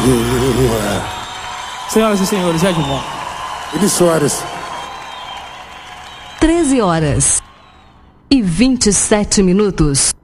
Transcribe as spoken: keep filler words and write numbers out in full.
Senhoras e senhores, é de volta. Eli Soares. treze horas e vinte e sete minutos.